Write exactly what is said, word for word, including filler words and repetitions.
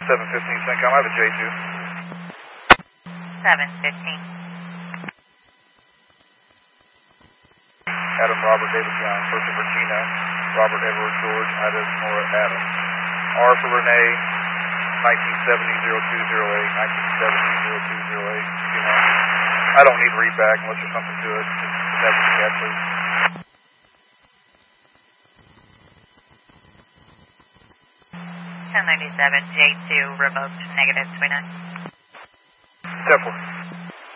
seven fifteen CENTCOM, I have a J two. seven fifteen. Adam Robert David Young, first of Regina, Robert Edward George, Ida Nora Adam. R for Renee, nineteen seventy zero two zero eight, nineteen seventy zero two zero eight. You know, I don't need read back unless there's something to it. Just have the cat, please. ten ninety-seven, J two, revoked, negative, twenty-nine. Step four.